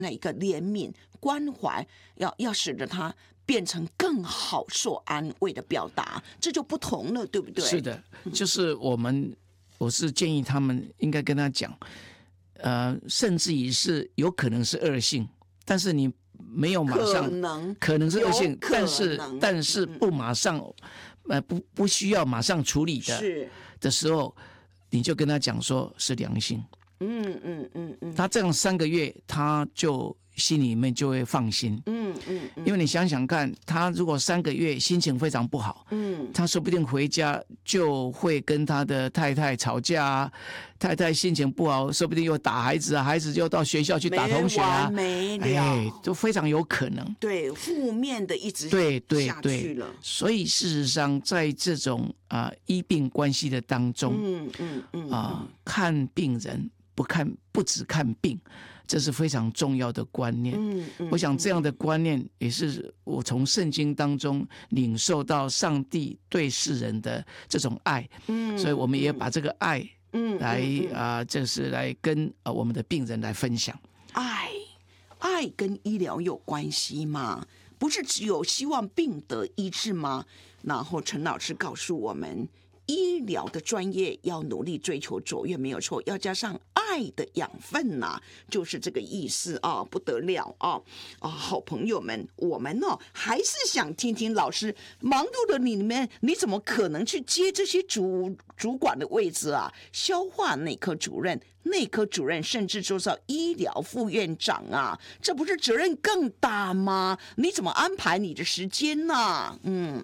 那一个怜悯关怀，要使得他变成更好受安慰的表达，这就不同了，对不对？ 是的，就是我是建议他们应该跟他讲，甚至于是有可能是恶性，但是你没有马上可能是恶性，但是不马上不需要马上处理的时候，你就跟他讲说是良性。他这样3个月，他就心里面就会放心。因为你想想看，他如果3个月心情非常不好，他说不定回家就会跟他的太太吵架啊，太太心情不好，说不定又打孩子啊，孩子就到学校去打同学啊， 没了， 都非常有可能。 对，负面的一直下去了。 所以事实上，在这种医病关系的当中，看病人。不只看病，这是非常重要的观念。我想这样的观念也是我从圣经当中领受到上帝对世人的这种爱。所以我们也把这个爱来就是来跟我们的病人来分享。 爱跟医疗有关系吗？不是只有希望病得医治吗？然后陈老师告诉我们，医疗的专业要努力追求卓越，没有错，要加上爱的养分呐，就是这个意思啊，不得了啊！好朋友们，我们还是想听听老师，忙碌的你们，你怎么可能去接这些主管的位置啊？消化内科主任、内科主任，甚至说是医疗副院长啊，这不是责任更大吗？你怎么安排你的时间呢？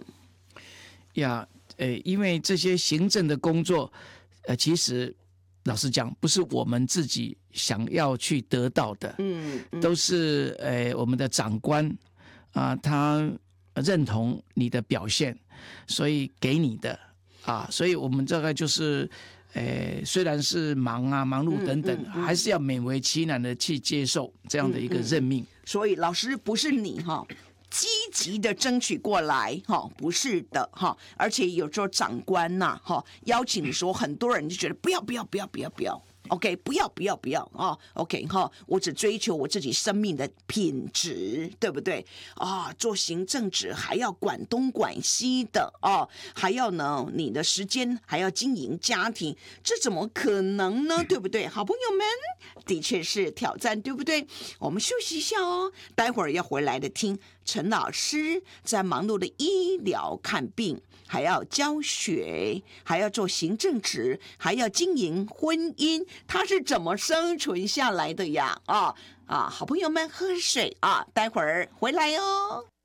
因为这些行政的工作，其实老实讲，不是我们自己想要去得到的，都是我们的长官他认同你的表现，所以给你的所以我们大概就是虽然是忙碌等等，还是要勉为其难的去接受这样的一个任命。 所以老师不是你积极的争取过来不是的而且有时候长官邀请你说，很多人就觉得不要OK， 不要OK 我只追求我自己生命的品质，对不对做行政职还要管东管西的还要呢你的时间还要经营家庭，这怎么可能呢？对不对？好朋友们，的确是挑战，对不对？我们休息一下待会儿要回来的听陈老师在忙碌的医疗看病，还要教学，还要做行政职，还要经营婚姻，他是怎么生存下来的呀？好朋友们喝水待会儿回来哦。